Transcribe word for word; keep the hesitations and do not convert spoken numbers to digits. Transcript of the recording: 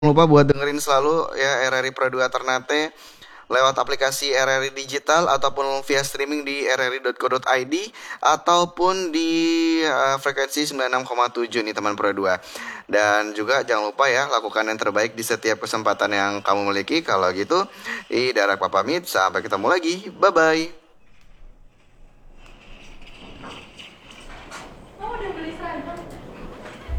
lupa buat dengerin selalu ya R R I Pro dua Ternate lewat aplikasi R R I Digital ataupun via streaming di r r i dot co dot i d ataupun di uh, frekuensi sembilan puluh enam koma tujuh nih teman Pro dua. Dan juga jangan lupa ya lakukan yang terbaik di setiap kesempatan yang kamu miliki. Kalau gitu, Ida Rakpa pamit, sampai ketemu lagi. Bye bye.